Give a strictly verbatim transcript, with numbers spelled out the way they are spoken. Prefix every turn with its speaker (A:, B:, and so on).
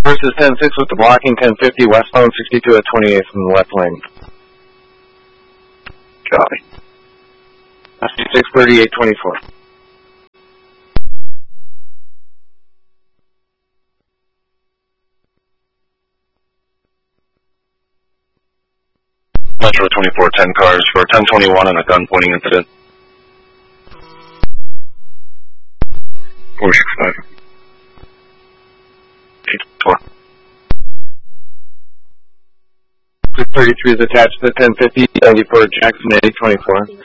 A: Versus ten six with the blocking ten fifty, westbound sixty-two at twenty-eighth from the left lane.
B: Copy.
A: six thirty-eight twenty-four.
B: Metro twenty-four ten cars for ten twenty-one on a gun pointing incident. four six five. eight four.
A: six thirty-three is attached to ten fifty, ninety-four Jackson eight twenty-four.